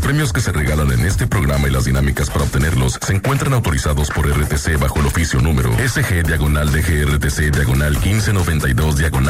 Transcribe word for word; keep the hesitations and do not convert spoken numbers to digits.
premios que se regalan en este programa y las dinámicas para obtenerlos se encuentran autorizados por R T C bajo el oficio número S G diagonal D G R T C diagonal quince noventa y dos diagonal